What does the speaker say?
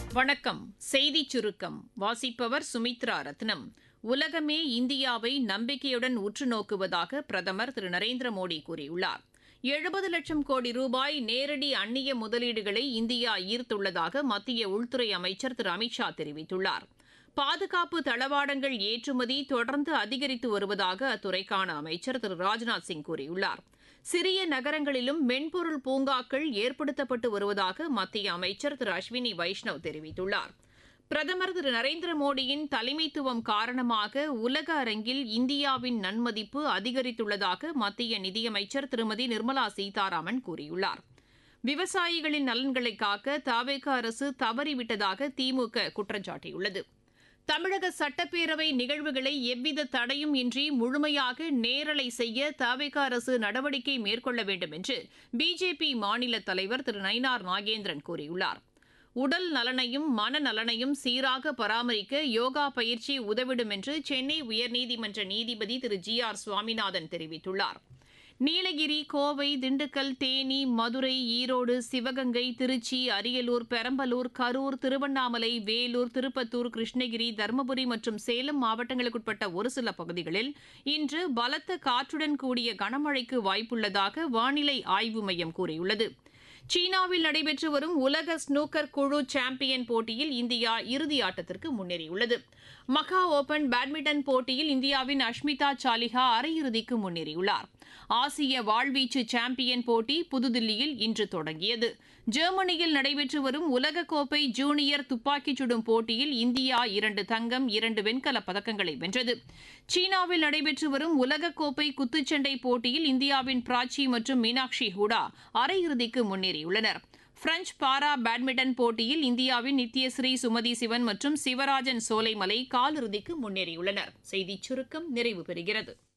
வணக்கம். செய்திச் சுருக்கம் வாசிப்பவர் சுமித்ரா ரத்னம். உலகமே இந்தியாவை நம்பிக்கையுடன் உற்று நோக்குவதாக பிரதமர் திரு நரேந்திர மோடி கூறியுள்ளார். 70 லட்சம் கோடி ரூபாய் நேரடி அந்நிய முதலீடுகளை இந்தியா ஈர்த்துள்ளதாக மத்திய உள்துறை அமைச்சர் திரு அமித் ஷா தெரிவித்துள்ளார். பாதுகாப்பு தளவாடங்கள் ஏற்றுமதி தொடர்ந்து அதிகரித்து வருவதாக அத்துறைக்கான அமைச்சர் திரு ராஜ்நாத் சிங் கூறியுள்ளார். சிறிய நகரங்களிலும் மென்பொருள் பூங்காக்கள் ஏற்படுத்தப்பட்டு வருவதாக மத்திய அமைச்சர் திரு அஸ்வினி வைஷ்ணவ் தெரிவித்துள்ளார். பிரதமர் திரு நரேந்திர மோடியின் தலைமைத்துவம் காரணமாக உலக அரங்கில் இந்தியாவின் நன்மதிப்பு அதிகரித்துள்ளதாக மத்திய நிதியமைச்சர் திருமதி நிர்மலா சீதாராமன் கூறியுள்ளார். விவசாயிகளின் நலன்களை காக்க தவேக அரசு தவறிவிட்டதாக திமுக குற்றம் சாட்டியுள்ளது. தமிழக சட்டப்பேரவை நிகழ்வுகளை எவ்வித தடையும் இன்றி முழுமையாக நேரலை செய்ய தவேக அரசு நடவடிக்கை மேற்கொள்ள வேண்டும் என்று பிஜேபி மாநில தலைவர் திரு நயினார் நாகேந்திரன் கூறியுள்ளார். உடல் நலனையும் மனநலனையும் சீராக பராமரிக்க யோகா பயிற்சி உதவிடும் என்று சென்னை உயர்நீதிமன்ற நீதிபதி திரு ஜி ஆர் சுவாமிநாதன் தெரிவித்துள்ளார். நீலகிரி, கோவை, திண்டுக்கல், தேனி, மதுரை, ஈரோடு, சிவகங்கை, திருச்சி, அரியலூர், பெரம்பலூர், கரூர், திருவண்ணாமலை, வேலூர், திருப்பத்தூர், கிருஷ்ணகிரி, தருமபுரி மற்றும் சேலம் மாவட்டங்களுக்குட்பட்ட ஒரு சில பகுதிகளில் இன்று பலத்த காற்றுடன் கூடிய கனமழைக்கு வாய்ப்புள்ளதாக வானிலை ஆய்வு மையம் கூறியுள்ளது. சீனாவில் நடைபெற்று வரும் உலக ஸ்னூக்கர் குழு சாம்பியன் போட்டியில் இந்தியா இறுதி ஆட்டத்திற்கு முன்னேறியுள்ளது. மகா ஓபன் பேட்மிண்டன் போட்டியில் இந்தியாவின் அஷ்மிதா சாலிஹா அரையிறுதிக்கு முன்னேறியுள்ளார். ஆசிய வாழ்வீச்சு சாம்பியன் போட்டி புதுதில்லியில் இன்று தொடங்கியது. ஜெர்மனியில் நடைபெற்று வரும் உலகக்கோப்பை ஜூனியர் துப்பாக்கிச் சுடும் போட்டியில் இந்தியா 2 தங்கம் 2 வெண்கலப் பதக்கங்களை வென்றது. சீனாவில் நடைபெற்று வரும் உலகக்கோப்பை குத்துச்சண்டை போட்டியில் இந்தியாவின் பிராச்சி மற்றும் மீனாட்சி ஹூடா அரையிறுதிக்கு முன்னேறியுள்ளனர். பிரெஞ்ச் பாரா பேட்மிண்டன் போட்டியில் இந்தியாவின் நித்யஸ்ரீ, சுமதி சிவன் மற்றும் சிவராஜன் சோலைமலை காலிறுதிக்கு முன்னேறியுள்ளனர். செய்திச் சுருக்கம் நிறைவு பெறுகிறது.